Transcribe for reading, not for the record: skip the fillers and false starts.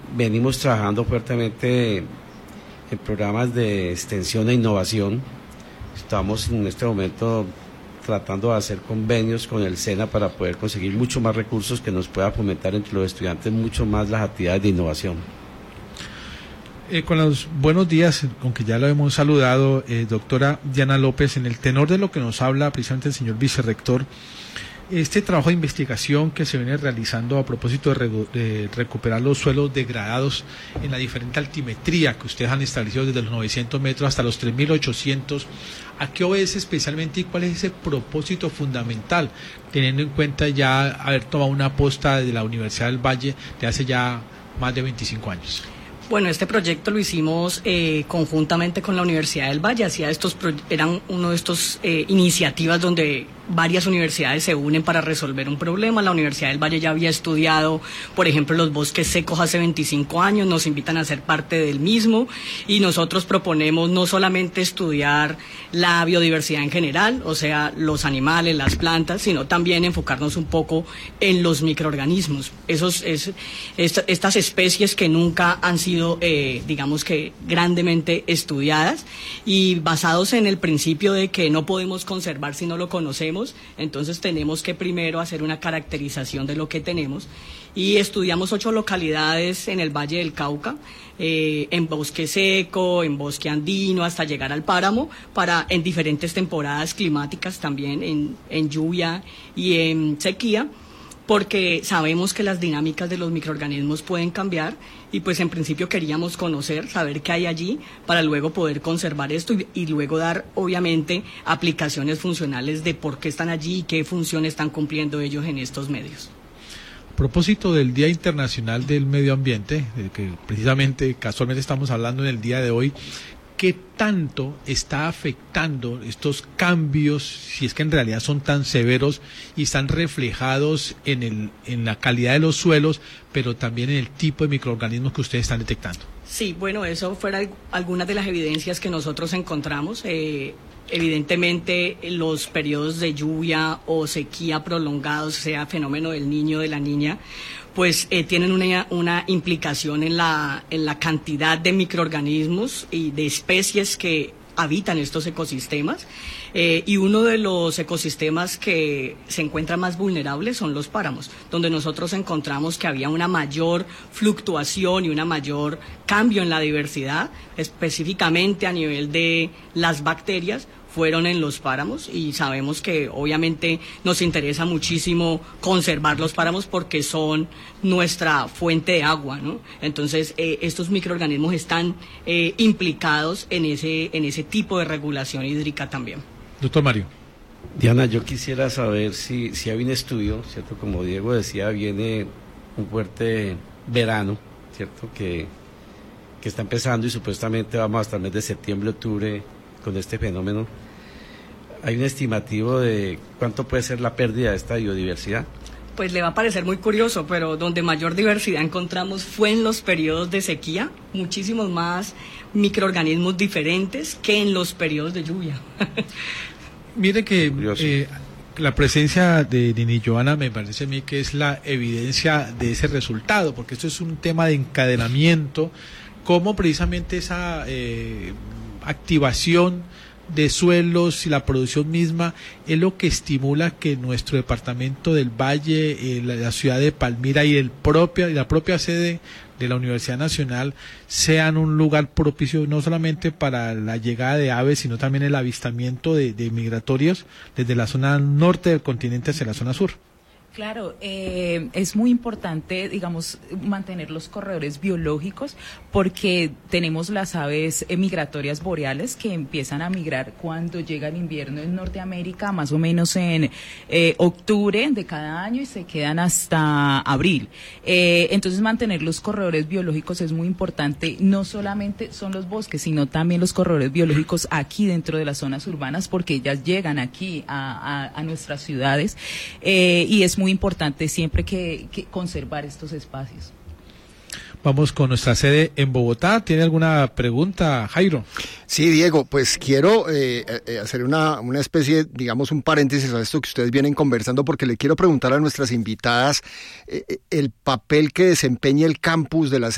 venimos trabajando fuertemente en programas de extensión e innovación. Estamos en este momento tratando de hacer convenios con el SENA para poder conseguir mucho más recursos que nos pueda fomentar entre los estudiantes mucho más las actividades de innovación. Con los buenos días, aunque ya lo hemos saludado, doctora Diana López, en el tenor de lo que nos habla precisamente el señor vicerrector, este trabajo de investigación que se viene realizando a propósito de recuperar los suelos degradados en la diferente altimetría que ustedes han establecido desde los 900 metros hasta los 3.800, ¿a qué obedece especialmente y cuál es ese propósito fundamental, teniendo en cuenta ya haber tomado una aposta de la Universidad del Valle de hace ya más de 25 años? Bueno, este proyecto lo hicimos conjuntamente con la Universidad del Valle. Eran uno de estos iniciativas donde varias universidades se unen para resolver un problema. La Universidad del Valle ya había estudiado, por ejemplo, los bosques secos hace 25 años, nos invitan a ser parte del mismo y nosotros proponemos no solamente estudiar la biodiversidad en general, o sea, los animales, las plantas, sino también enfocarnos un poco en los microorganismos. Estas especies que nunca han sido, digamos que, grandemente estudiadas y basados en el principio de que no podemos conservar si no lo conocemos. Entonces tenemos que primero hacer una caracterización de lo que tenemos y estudiamos 8 localidades en el Valle del Cauca, en bosque seco, en bosque andino, hasta llegar al páramo, en diferentes temporadas climáticas también, en lluvia y en sequía, porque sabemos que las dinámicas de los microorganismos pueden cambiar y pues en principio queríamos saber qué hay allí para luego poder conservar esto y luego dar obviamente aplicaciones funcionales de por qué están allí y qué función están cumpliendo ellos en estos medios. A propósito del Día Internacional del Medio Ambiente, del que precisamente casualmente estamos hablando en el día de hoy, ¿qué tanto está afectando estos cambios, si es que en realidad son tan severos y están reflejados en la calidad de los suelos, pero también en el tipo de microorganismos que ustedes están detectando? Sí, bueno, eso fueron algunas de las evidencias que nosotros encontramos. Evidentemente, los periodos de lluvia o sequía prolongados, sea fenómeno del niño o de la niña, pues tienen una implicación en la cantidad de microorganismos y de especies que habitan estos ecosistemas, y uno de los ecosistemas que se encuentra más vulnerables son los páramos, donde nosotros encontramos que había una mayor fluctuación y una mayor cambio en la diversidad, específicamente a nivel de las bacterias, fueron en los páramos y sabemos que obviamente nos interesa muchísimo conservar los páramos porque son nuestra fuente de agua, ¿no? Entonces estos microorganismos están implicados en ese tipo de regulación hídrica también. Doctor Mario. Diana, yo quisiera saber si hay un estudio, ¿cierto? Como Diego decía, viene un fuerte verano, ¿cierto? Que está empezando y supuestamente vamos hasta el mes de septiembre, octubre con este fenómeno. ¿Hay un estimativo de cuánto puede ser la pérdida de esta biodiversidad? Pues le va a parecer muy curioso, pero donde mayor diversidad encontramos fue en los periodos de sequía, muchísimos más microorganismos diferentes que en los periodos de lluvia. Mire que la presencia de Nini Joana me parece a mí que es la evidencia de ese resultado, porque esto es un tema de encadenamiento, cómo precisamente esa activación de suelos y la producción misma es lo que estimula que nuestro departamento del Valle, la ciudad de Palmira y la propia sede de la Universidad Nacional sean un lugar propicio no solamente para la llegada de aves, sino también el avistamiento de migratorios desde la zona norte del continente hacia la zona sur. Claro, es muy importante, digamos, mantener los corredores biológicos porque tenemos las aves migratorias boreales que empiezan a migrar cuando llega el invierno en Norteamérica, más o menos en octubre de cada año y se quedan hasta abril. Entonces mantener los corredores biológicos es muy importante, no solamente son los bosques, sino también los corredores biológicos aquí dentro de las zonas urbanas porque ellas llegan aquí a nuestras ciudades y es muy importante siempre que conservar estos espacios. Vamos con nuestra sede en Bogotá. ¿Tiene alguna pregunta, Jairo? Sí, Diego, pues quiero hacer una especie, digamos, un paréntesis a esto que ustedes vienen conversando, porque le quiero preguntar a nuestras invitadas el papel que desempeña el campus de la